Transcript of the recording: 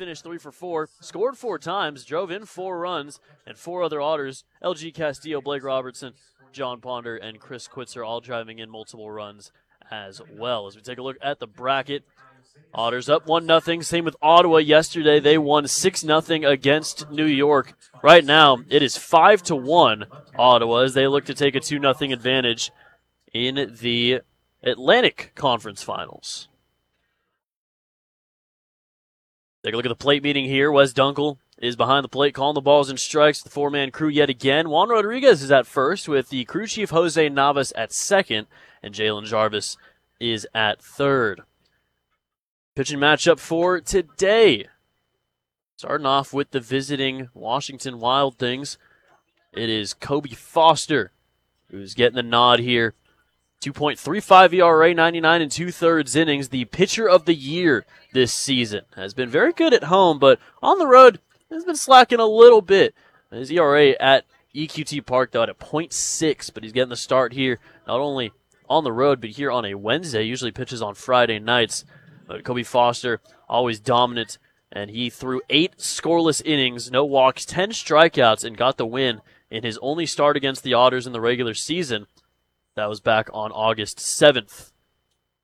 finished 3 for 4, scored 4 times, drove in 4 runs, and 4 other Otters, LG Castillo, Blake Robertson, John Ponder, and Chris Quitzer all driving in multiple runs as well. As we take a look at the bracket, Otters up 1-0. Same with Ottawa yesterday. They won 6-0 against New York. Right now, it is 5-1 Ottawa as they look to take a 2-0 advantage in the Atlantic Conference Finals. Take a look at the plate meeting here. Wes Dunkel is behind the plate calling the balls and strikes. The four-man crew yet again. Juan Rodriguez is at first with the crew chief Jose Navas at second, and Jalen Jarvis is at third. Pitching matchup for today. Starting off with the visiting Washington Wild Things. It is Kobe Foster who's getting the nod here. 2.35 ERA, 99 2/3 innings. The pitcher of the year this season. Has been very good at home, but on the road has been slacking a little bit. His ERA at EQT Park, though, at 0.6, but he's getting the start here, not only on the road, but here on a Wednesday. Usually pitches on Friday nights. But Kobe Foster, always dominant, and he threw 8 scoreless innings, no walks, 10 strikeouts, and got the win in his only start against the Otters in the regular season. That was back on August 7th.